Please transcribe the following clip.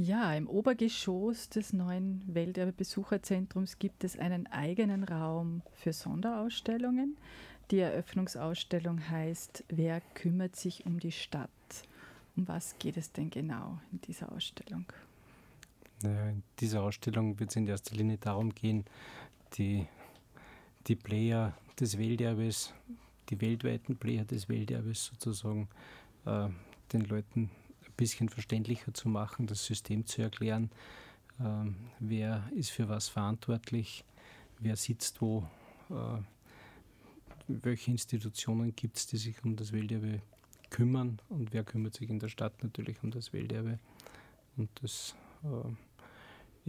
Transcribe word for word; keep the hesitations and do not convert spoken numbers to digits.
Ja, im Obergeschoss des neuen Welterbe-Besucherzentrums gibt es einen eigenen Raum für Sonderausstellungen. Die Eröffnungsausstellung heißt „Wer kümmert sich um die Stadt?“ Um was geht es denn genau in dieser Ausstellung? Naja, in dieser Ausstellung wird es in erster Linie darum gehen, die, die Player des Welterbes, die weltweiten Player des Welterbes sozusagen, äh, den Leuten ein bisschen verständlicher zu machen, das System zu erklären, äh, wer ist für was verantwortlich, wer sitzt wo, äh, welche Institutionen gibt es, die sich um das Welterbe kümmern und wer kümmert sich in der Stadt natürlich um das Welterbe. Und das äh,